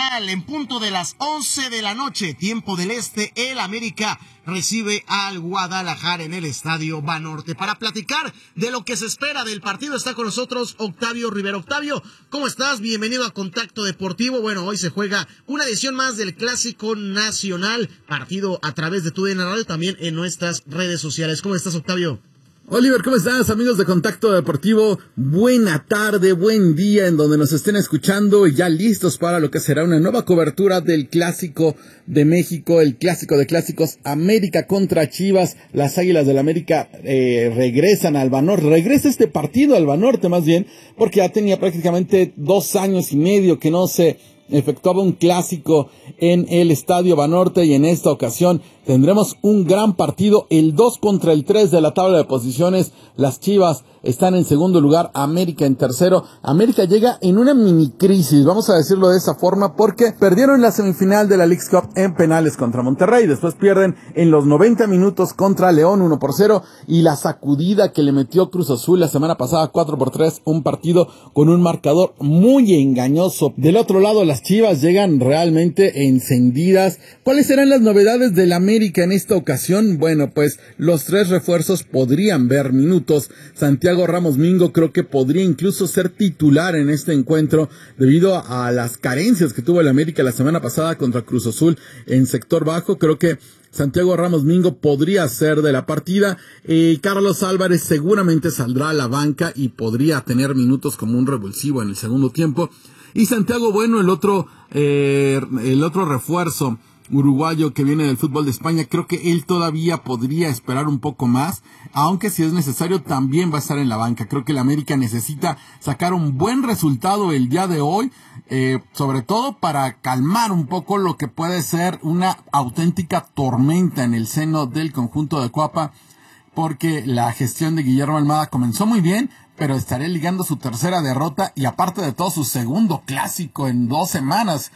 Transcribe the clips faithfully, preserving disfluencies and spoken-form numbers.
Nacional, en punto de las once de la noche, tiempo del este, el América recibe al Guadalajara en el Estadio Banorte. Para platicar de lo que se espera del partido está con nosotros Octavio Rivera. Octavio, ¿cómo estás? Bienvenido a Contacto Deportivo. Bueno, hoy se juega una edición más del Clásico Nacional, partido a través de TUDN Radio, también en nuestras redes sociales. ¿Cómo estás, Octavio? Oliver, ¿cómo estás, amigos de Contacto Deportivo? Buena tarde, buen día en donde nos estén escuchando y ya listos para lo que será una nueva cobertura del Clásico de México, el Clásico de Clásicos, América contra Chivas. Las Águilas del América eh, regresan al Banorte, regresa este partido al Banorte más bien, porque ya tenía prácticamente dos años y medio que no se efectuaba un clásico en el Estadio Banorte y en esta ocasión tendremos un gran partido, el dos contra el tres de la tabla de posiciones. Las Chivas están en segundo lugar, América en tercero. América llega en una mini crisis, vamos a decirlo de esa forma, porque perdieron la semifinal de la Leagues Cup en penales contra Monterrey, después pierden en los noventa minutos contra León uno por cero, y la sacudida que le metió Cruz Azul la semana pasada cuatro por tres, un partido con un marcador muy engañoso. Del otro lado, las Chivas llegan realmente encendidas. ¿Cuáles serán las novedades del América en esta ocasión? Bueno, pues los tres refuerzos podrían ver minutos. Santiago Ramos Mingo creo que podría incluso ser titular en este encuentro debido a las carencias que tuvo el América la semana pasada contra Cruz Azul en sector bajo. Creo que Santiago Ramos Mingo podría ser de la partida. Eh, Carlos Álvarez seguramente saldrá a la banca y podría tener minutos como un revulsivo en el segundo tiempo. Y Santiago Bueno, el otro, eh, el otro refuerzo uruguayo que viene del fútbol de España, creo que él todavía podría esperar un poco más, aunque si es necesario también va a estar en la banca. Creo que el América necesita sacar un buen resultado el día de hoy, eh, sobre todo para calmar un poco lo que puede ser una auténtica tormenta en el seno del conjunto de Cuapa, porque la gestión de Guillermo Almada comenzó muy bien, pero estaré ligando su tercera derrota y aparte de todo su segundo clásico en dos semanas.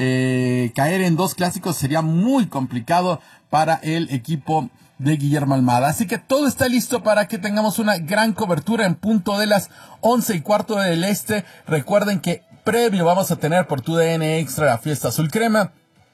Eh, caer en dos clásicos sería muy complicado para el equipo de Guillermo Almada. Así que todo está listo para que tengamos una gran cobertura en punto de las once y cuarto del este. Recuerden que previo vamos a tener por TUDN Extra la Fiesta Azul Crema.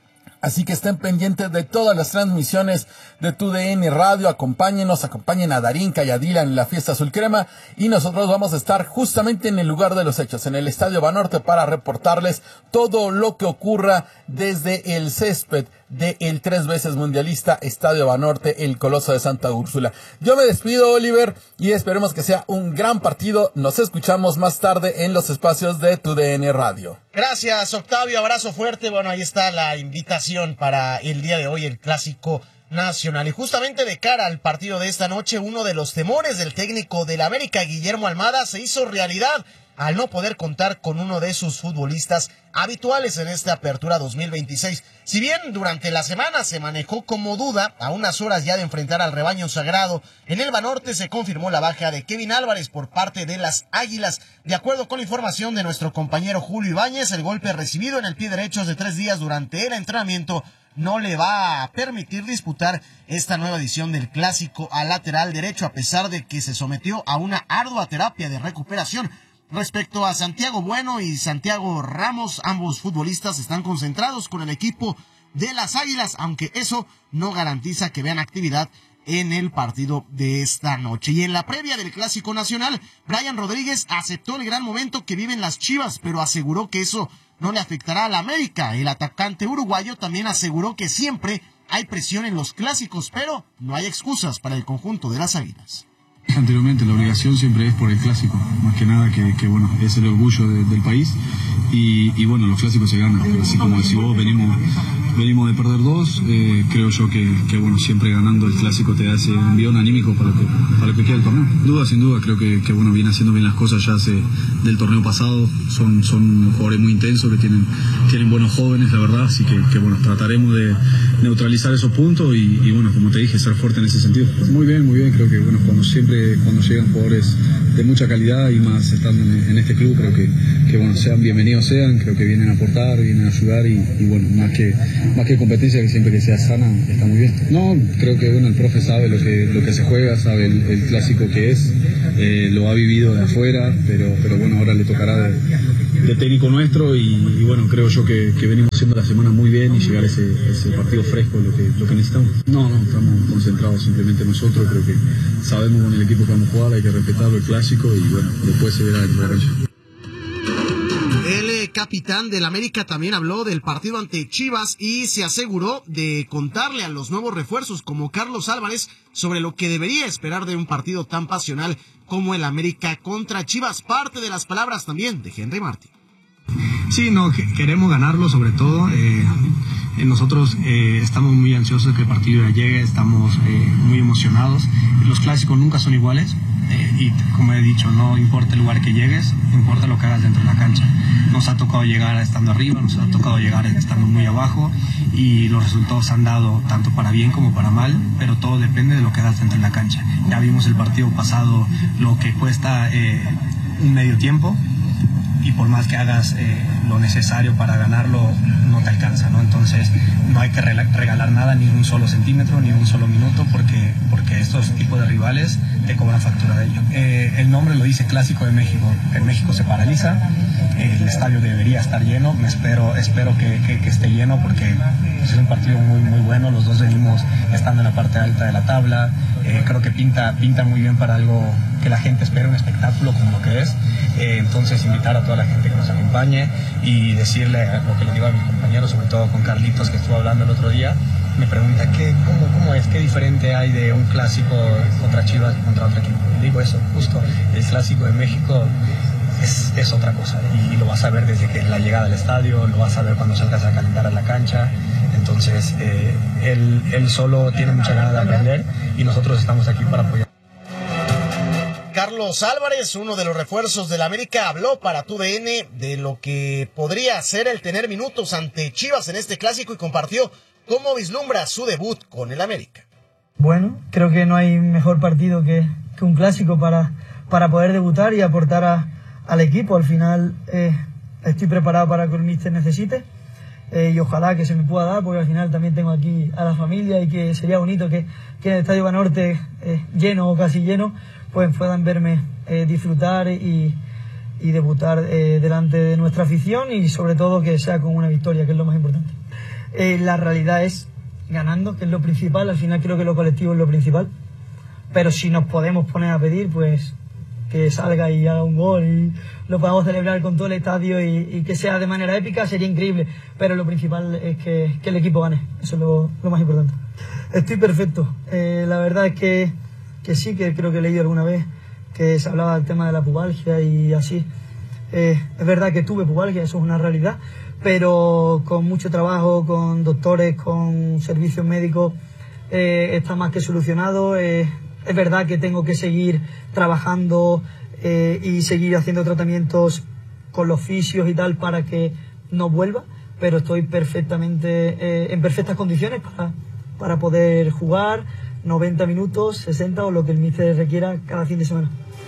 Así que estén pendientes de todas las transmisiones de TUDN Radio. Acompáñenos, acompañen a Darinka y a Dylan en la Fiesta Azul Crema. Y nosotros vamos a estar justamente en el lugar de los hechos, en el Estadio Banorte, para reportarles todo lo que ocurra desde el césped del tres veces mundialista Estadio Banorte, el Coloso de Santa Úrsula. Yo me despido, Oliver, y esperemos que sea un gran partido. Nos escuchamos más tarde en los espacios de TUDN Radio. Gracias, Octavio, abrazo fuerte. Bueno, ahí está la invitación para el día de hoy, el Clásico Nacional. Y justamente de cara al partido de esta noche, uno de los temores del técnico del América, Guillermo Almada, se hizo realidad al no poder contar con uno de sus futbolistas habituales en esta apertura dos mil veintiséis. Si bien durante la semana se manejó como duda, a unas horas ya de enfrentar al rebaño sagrado, en el Banorte se confirmó la baja de Kevin Álvarez por parte de las Águilas. De acuerdo con la información de nuestro compañero Julio Ibáñez, el golpe recibido en el pie derecho de tres días durante el entrenamiento no le va a permitir disputar esta nueva edición del Clásico al lateral derecho, a pesar de que se sometió a una ardua terapia de recuperación. Respecto a Santiago Bueno y Santiago Ramos, ambos futbolistas están concentrados con el equipo de las Águilas, aunque eso no garantiza que vean actividad en el partido de esta noche. Y en la previa del Clásico Nacional, Brian Rodríguez aceptó el gran momento que viven las Chivas, pero aseguró que eso no le afectará a la América. El atacante uruguayo también aseguró que siempre hay presión en los clásicos, pero no hay excusas para el conjunto de las Águilas. Anteriormente la obligación siempre es por el clásico, más que nada que, que bueno, es el orgullo de, del país y, y bueno, los clásicos se ganan, pero así como decís vos, venimos, venimos de perder dos, eh, creo yo que, que bueno, siempre ganando el clásico te da ese envión anímico para lo que, para lo que queda el torneo. Duda, sin duda, creo que, que bueno, viene haciendo bien las cosas ya hace, del torneo pasado, son, son jugadores muy intensos que tienen, tienen buenos jóvenes, la verdad, así que, que bueno, trataremos de neutralizar esos puntos y, y bueno, como te dije, ser fuerte en ese sentido. Muy bien, muy bien, creo que bueno, cuando siempre cuando llegan jugadores de mucha calidad y más estando en, en este club, creo que, que bueno, sean bienvenidos sean, creo que vienen a aportar, vienen a ayudar y, y bueno, más que, más que competencia, que siempre que sea sana está muy bien. No, creo que bueno, el profe sabe lo que, lo que se juega, sabe el, el clásico que es, eh, lo ha vivido de afuera, pero, pero bueno, ahora le tocará de, de técnico nuestro y, y bueno, creo yo que, que venimos haciendo la semana muy bien y llegar a ese, ese partido fresco lo que, lo que necesitamos. No, no, estamos concentrados simplemente nosotros, creo que sabemos con el equipo que vamos a jugar, hay que respetarlo el clásico y bueno, después se verá el revancha. El capitán del América también habló del partido ante Chivas y se aseguró de contarle a los nuevos refuerzos como Carlos Álvarez sobre lo que debería esperar de un partido tan pasional como el América contra Chivas. Parte de las palabras también de Henry Martin. Sí, no, que, queremos ganarlo sobre todo. Eh, nosotros eh, estamos muy ansiosos de que el partido ya llegue, estamos eh, muy emocionados. Los clásicos nunca son iguales. Eh, y como he dicho, no importa el lugar que llegues, importa lo que hagas dentro de la cancha. Nos ha tocado llegar estando arriba, nos ha tocado llegar estando muy abajo y los resultados han dado tanto para bien como para mal, pero todo depende de lo que hagas dentro de la cancha. Ya vimos el partido pasado, lo que cuesta eh, un medio tiempo y por más que hagas eh, lo necesario para ganarlo, no te alcanza, ¿no? Entonces no hay que regalar nada, ni un solo centímetro, ni un solo minuto, porque, porque estos tipos de rivales te cobran factura de ello. Eh, el nombre lo dice Clásico de México. En México se paraliza, el estadio debería estar lleno, me espero, espero que, que, que esté lleno porque es un partido muy, muy bueno, los dos venimos estando en la parte alta de la tabla, eh, creo que pinta, pinta muy bien para algo que la gente espera, un espectáculo como lo que es. Eh, entonces invitar a toda la gente que nos acompañe y decirle lo que le digo a mis compañeros, sobre todo con Carlitos que estuvo hablando el otro día, me pregunta qué, cómo, cómo es, qué diferente hay de un clásico contra Chivas y contra otro equipo. Y digo eso, justo el Clásico de México es, es otra cosa y, y lo vas a ver desde que la llegada al estadio, lo vas a ver cuando salgas a calentar a la cancha. Entonces eh, él, él solo tiene mucha ganas de aprender y nosotros estamos aquí para apoyar. Carlos Álvarez, uno de los refuerzos del América, habló para T U D N de lo que podría ser el tener minutos ante Chivas en este clásico y compartió cómo vislumbra su debut con el América. Bueno, creo que no hay mejor partido que, que un clásico para, para poder debutar y aportar a, al equipo. Al final eh, estoy preparado para que el míster necesite eh, y ojalá que se me pueda dar, porque al final también tengo aquí a la familia y que sería bonito que, que en el Estadio Banorte eh, lleno o casi lleno pues puedan verme eh, disfrutar y, y debutar eh, delante de nuestra afición y sobre todo que sea con una victoria, que es lo más importante. Eh, la realidad es ganando, que es lo principal, al final creo que lo colectivo es lo principal, pero si nos podemos poner a pedir, pues que salga y haga un gol y lo podamos celebrar con todo el estadio y, y que sea de manera épica, sería increíble, pero lo principal es que, que el equipo gane, eso es lo, lo más importante. Estoy perfecto, eh, la verdad es que que sí, que creo que he leído alguna vez que se hablaba del tema de la pubalgia y así. Eh, es verdad que tuve pubalgia, eso es una realidad, pero con mucho trabajo, con doctores, con servicios médicos, eh, está más que solucionado. Eh, es verdad que tengo que seguir trabajando eh, y seguir haciendo tratamientos con los fisios y tal para que no vuelva, pero estoy perfectamente eh, en perfectas condiciones para, para poder jugar noventa minutos, sesenta o lo que el míster requiera cada fin de semana.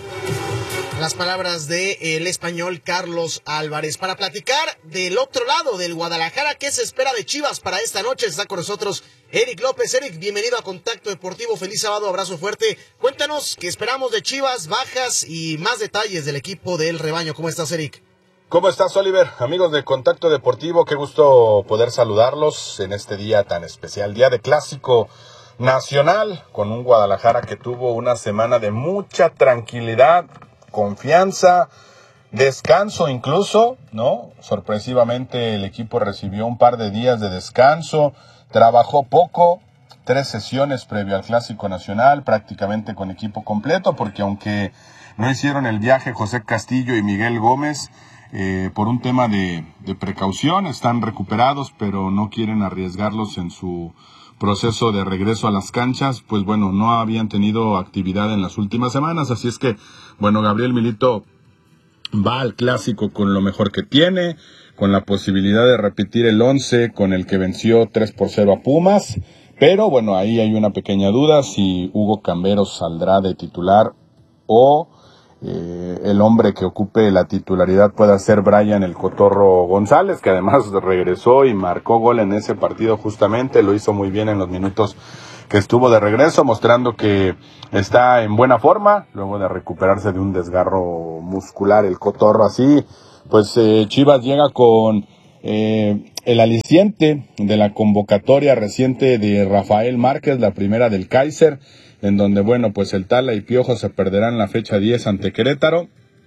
Las palabras del español Carlos Álvarez. Para platicar del otro lado del Guadalajara, ¿qué se espera de Chivas para esta noche? Está con nosotros Eric López. Eric, bienvenido a Contacto Deportivo. Feliz sábado, abrazo fuerte. Cuéntanos qué esperamos de Chivas, bajas y más detalles del equipo del rebaño. ¿Cómo estás, Eric? ¿Cómo estás, Oliver? Amigos de Contacto Deportivo, qué gusto poder saludarlos en este día tan especial, día de clásico nacional, con un Guadalajara que tuvo una semana de mucha tranquilidad, confianza, descanso incluso, ¿no? Sorpresivamente el equipo recibió un par de días de descanso, trabajó poco, tres sesiones previo al Clásico Nacional, prácticamente con equipo completo, porque aunque no hicieron el viaje José Castillo y Miguel Gómez, eh, por un tema de, de precaución, están recuperados, pero no quieren arriesgarlos en su proceso de regreso a las canchas, pues bueno, no habían tenido actividad en las últimas semanas, así es que, bueno, Gabriel Milito va al clásico con lo mejor que tiene, con la posibilidad de repetir el once con el que venció tres por cero a Pumas, pero bueno, ahí hay una pequeña duda si Hugo Camberos saldrá de titular o eh, el hombre que ocupe la titularidad pueda ser Brian el Cotorro González, que además regresó y marcó gol en ese partido justamente, lo hizo muy bien en los minutos que estuvo de regreso, mostrando que está en buena forma, luego de recuperarse de un desgarro muscular el Cotorro. Así, pues eh, Chivas llega con eh, el aliciente de la convocatoria reciente de Rafael Márquez, la primera del Kaiser, en donde, bueno, pues el Tala y Piojo se perderán la fecha diez ante Querétaro,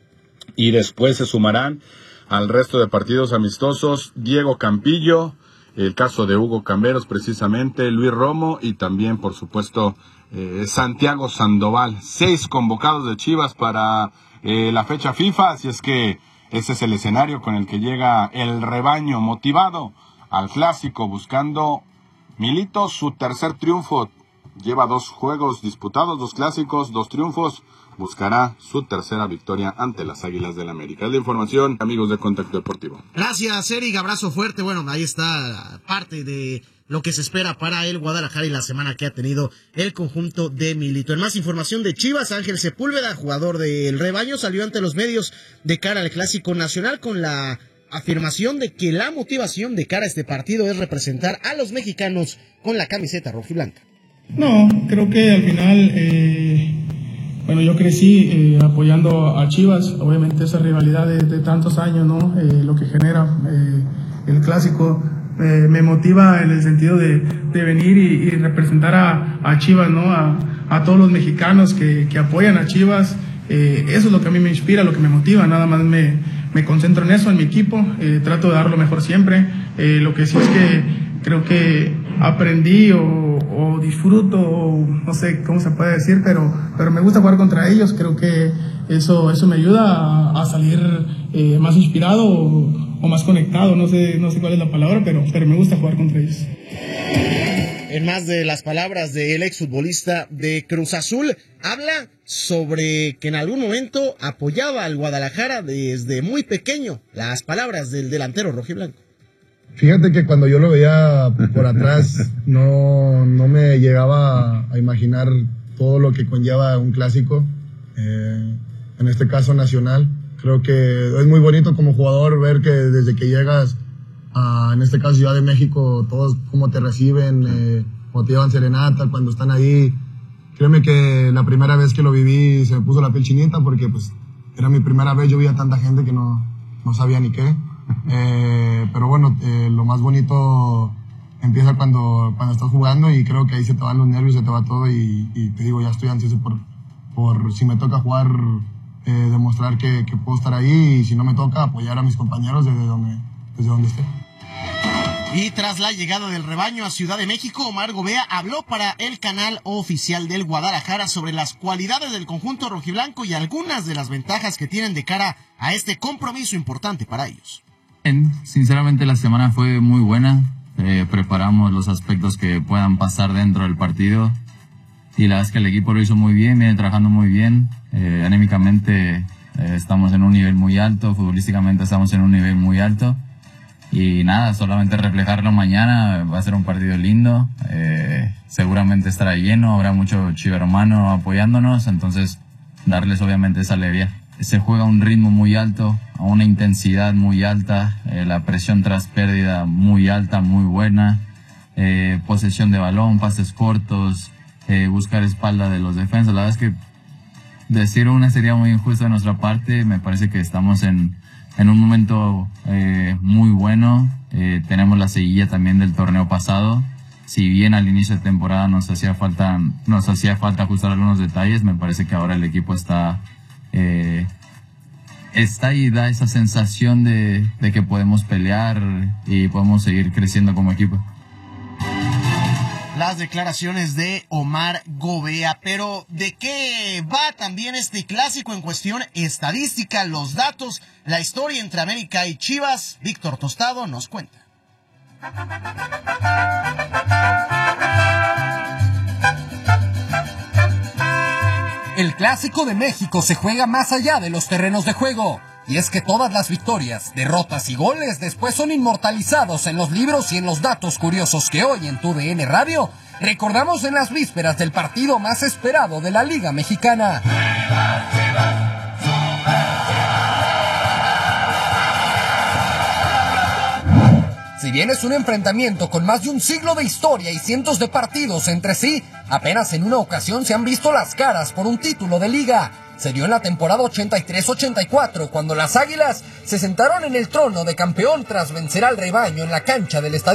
y después se sumarán al resto de partidos amistosos Diego Campillo, el caso de Hugo Camberos precisamente, Luis Romo y también, por supuesto, eh, Santiago Sandoval. Seis convocados de Chivas para eh, la fecha FIFA, así es que ese es el escenario con el que llega el rebaño motivado al clásico, buscando Milito su tercer triunfo. Lleva dos juegos disputados, dos clásicos, dos triunfos. Buscará su tercera victoria ante las Águilas del América. Es la información, amigos de Contacto Deportivo. Gracias, Eric. Abrazo fuerte. Bueno, ahí está parte de lo que se espera para el Guadalajara y la semana que ha tenido el conjunto de Milito. En más información de Chivas, Ángel Sepúlveda, jugador del rebaño, salió ante los medios de cara al Clásico Nacional con la afirmación de que la motivación de cara a este partido es representar a los mexicanos con la camiseta rojiblanca. No, creo que al final, eh, bueno, yo crecí eh, apoyando a Chivas, obviamente esa rivalidad de, de tantos años, ¿no? Eh, lo que genera eh, el clásico eh, me motiva en el sentido de, de venir y, y representar a, a Chivas, ¿no? A, a todos los mexicanos que, que apoyan a Chivas, eh, eso es lo que a mí me inspira, lo que me motiva, nada más me, me concentro en eso, en mi equipo, eh, trato de dar lo mejor siempre, eh, lo que sí es que creo que aprendí o, o disfruto, o no sé cómo se puede decir, pero, pero me gusta jugar contra ellos. Creo que eso, eso me ayuda a, a salir eh, más inspirado o, o más conectado, no sé, no sé cuál es la palabra, pero, pero me gusta jugar contra ellos. En más de las palabras del exfutbolista de Cruz Azul, habla sobre que en algún momento apoyaba al Guadalajara desde muy pequeño. Las palabras del delantero rojiblanco. Fíjate que cuando yo lo veía por atrás no, no me llegaba a imaginar todo lo que conlleva un clásico, eh, en este caso nacional. Creo que es muy bonito como jugador ver que desde que llegas a, en este caso, Ciudad de México, todos cómo te reciben, eh, cómo te llevan serenata cuando están ahí. Créeme que la primera vez que lo viví se me puso la piel chinita porque pues era mi primera vez, yo vi a tanta gente que no, no sabía ni qué. Eh, pero bueno, eh, lo más bonito empieza cuando, cuando estás jugando y creo que ahí se te van los nervios, se te va todo y, y te digo, ya estoy ansioso por, por si me toca jugar, eh, demostrar que, que puedo estar ahí y si no me toca apoyar a mis compañeros desde donde, desde donde esté. Y tras la llegada del rebaño a Ciudad de México, Omar Gobea habló para el canal oficial del Guadalajara sobre las cualidades del conjunto rojiblanco y algunas de las ventajas que tienen de cara a este compromiso importante para ellos. Sinceramente la semana fue muy buena, eh, preparamos los aspectos que puedan pasar dentro del partido y la verdad es que el equipo lo hizo muy bien, viene trabajando muy bien, eh, anímicamente eh, estamos en un nivel muy alto, futbolísticamente estamos en un nivel muy alto y nada, solamente reflejarlo mañana, va a ser un partido lindo, eh, seguramente estará lleno, habrá mucho chivo hermano apoyándonos, entonces darles obviamente esa alegría. Se juega a un ritmo muy alto, a una intensidad muy alta, eh, la presión tras pérdida muy alta, muy buena, eh, posesión de balón, pases cortos, eh, buscar espalda de los defensas. La verdad es que decir una sería muy injusto de nuestra parte, me parece que estamos en, en un momento eh, muy bueno, eh, tenemos la seguilla también del torneo pasado. Si bien al inicio de temporada nos hacía falta, nos hacía falta ajustar algunos detalles, me parece que ahora el equipo está... Eh, está y da esa sensación de, de que podemos pelear y podemos seguir creciendo como equipo. Las declaraciones de Omar Gobea, pero ¿de qué va también este clásico en cuestión estadística, los datos, la historia entre América y Chivas? Víctor Tostado nos cuenta. El Clásico de México se juega más allá de los terrenos de juego, y es que todas las victorias, derrotas y goles después son inmortalizados en los libros y en los datos curiosos que hoy en Tu D N Radio recordamos en las vísperas del partido más esperado de la Liga Mexicana. Si bien es un enfrentamiento con más de un siglo de historia y cientos de partidos entre sí, apenas en una ocasión se han visto las caras por un título de liga. Se dio en la temporada ochenta y tres ochenta y cuatro, cuando las Águilas se sentaron en el trono de campeón tras vencer al rebaño en la cancha del Estadio